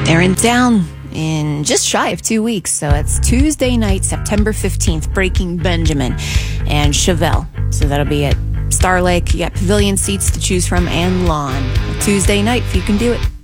They're in town in just shy of 2 weeks. So it's Tuesday night, September 15th, Breaking Benjamin and Chevelle. So that'll be at Star Lake. You got pavilion seats to choose from and lawn. Tuesday night, if you can do it.